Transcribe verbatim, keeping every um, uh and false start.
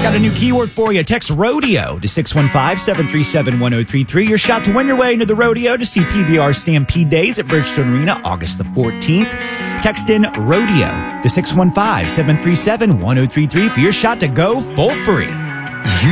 Got a new keyword for you. Text rodeo to six one five, seven three seven, one zero three three. Your shot to win your way into the rodeo to see P B R Stampede Days at Bridgestone Arena August the fourteenth. Text in rodeo to six one five, seven three seven, one zero three three for your shot to go full free.